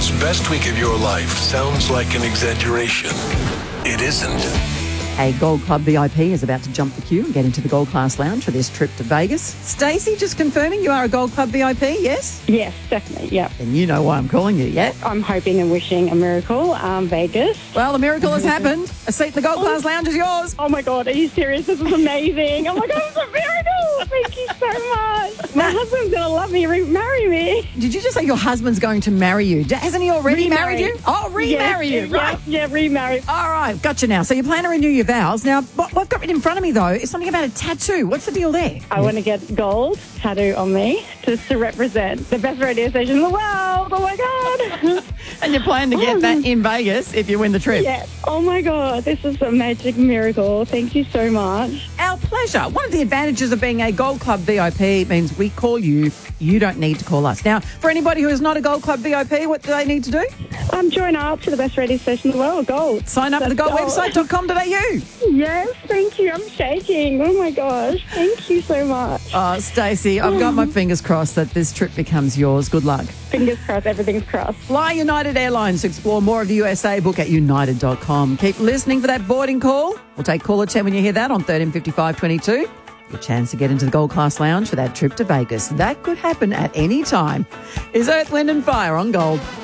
Gold's best week of your life sounds like an exaggeration. It isn't. A Gold Club VIP is about to jump the queue and get into the Gold Class Lounge for this trip to Vegas. Stacey, just confirming you are a Gold Club VIP, yes? Yes, definitely, yeah. And you know why I'm calling you, yeah? I'm hoping and wishing a miracle, Vegas. Well, a miracle has happened. A seat in the Gold Class Lounge is yours. Oh my God, are you serious? This is amazing. Oh my God, it's a miracle. Thank you so much. My husband's going to love me, marry me. Did you just say your husband's going to marry you? Hasn't he already married you? Oh, remarry you, right? Yeah, remarry. All right, gotcha now. So you plan to renew your vows. Now, what I've got written in front of me, though, is something about a tattoo. What's the deal there? I want to get gold tattoo on me just to represent the best radio station in the world. Oh my God. And you plan to get that in Vegas if you win the trip. Yeah. Oh my God, this is a magic miracle. Thank you so much. Our pleasure. One of the advantages of being a Gold Club VIP means we call you. You don't need to call us. Now, for anybody who is not a Gold Club VIP, what do they need to do? Join up to the best radio station in the world, Gold. Sign up at the goldwebsite.com.au. Yes, thank you. I'm shaking. Oh my gosh. Thank you so much. Oh, Stacey, I've got my fingers crossed that this trip becomes yours. Good luck. Fingers crossed. Everything's crossed. Fly United Airlines to explore more of the USA. Book at united.com. Keep listening for that boarding call. We'll take caller 10 when you hear that on 135522. Your chance to get into the Gold Class Lounge for that trip to Vegas. That could happen at any time. Is Earth, Wind and Fire on Gold.